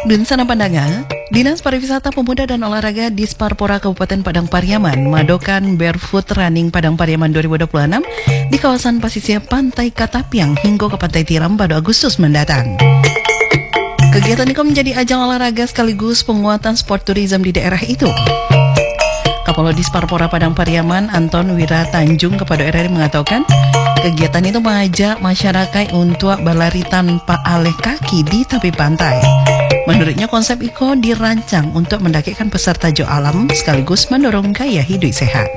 Dunsana Pandangan, Dinas Pariwisata Pemuda dan Olahraga Disparpora Kabupaten Padang Pariaman mengadakan Barefoot Running Padang Pariaman 2026 di kawasan pesisir Pantai Katapiang hingga ke Pantai Tiram pada Agustus mendatang. Kegiatan ini menjadi ajang olahraga sekaligus penguatan sport tourism di daerah itu. Kapolo Disparpora Padang Pariaman Anton Wira Tanjung kepada RRI mengatakan kegiatan itu mengajak masyarakat untuk berlari tanpa alas kaki di tepi pantai. Menurutnya konsep IKO dirancang untuk mendekatkan peserta jo alam sekaligus mendorong gaya hidup sehat.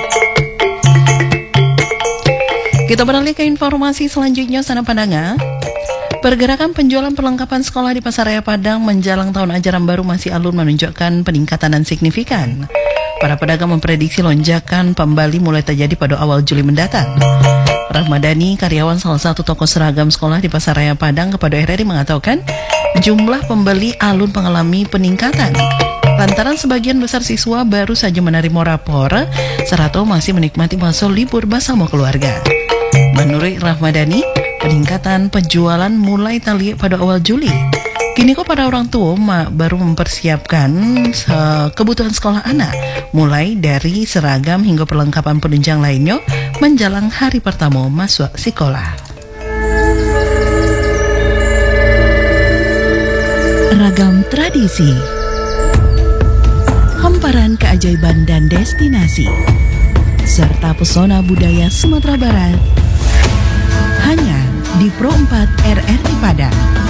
Kita beralih ke informasi selanjutnya sana Pandangan. Pergerakan penjualan perlengkapan sekolah di Pasaraya Padang menjelang tahun ajaran baru masih alun menunjukkan peningkatan dan signifikan. Para pedagang memprediksi lonjakan pembeli mulai terjadi pada awal Juli mendatang. Rahmadani, karyawan salah satu toko seragam sekolah di Pasaraya Padang kepada RRI mengatakan jumlah pembeli alun mengalami peningkatan. Lantaran sebagian besar siswa baru saja menerima rapor, serta masih menikmati masa libur bersama keluarga. Menurut Rahmadani, peningkatan penjualan mulai terlihat pada awal Juli. Kini kok para orang tua baru mempersiapkan kebutuhan sekolah anak, mulai dari seragam hingga perlengkapan penunjang lainnya menjelang hari pertama masuk sekolah. Ragam tradisi, hamparan keajaiban dan destinasi, serta pesona budaya Sumatera Barat, hanya di Pro 4 RRI Padang.